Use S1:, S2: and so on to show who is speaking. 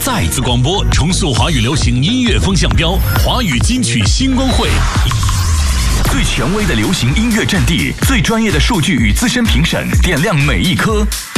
S1: 再次广播，重塑华语流行音乐风向标，华语金曲星光会。
S2: 最权威的流行音乐阵地，最专业的数据与资深评审，点亮每一颗。